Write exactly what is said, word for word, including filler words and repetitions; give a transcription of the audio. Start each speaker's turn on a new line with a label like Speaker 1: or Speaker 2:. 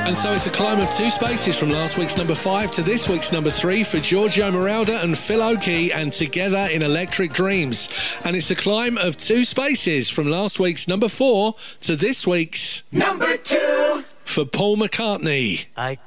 Speaker 1: And so it's a climb of two spaces from last week's number five to this week's number three for Giorgio Moroder and Phil Oakey and Together in Electric Dreams. And it's a climb of two spaces from last week's number four to this week's
Speaker 2: number two
Speaker 1: for Paul McCartney.
Speaker 3: I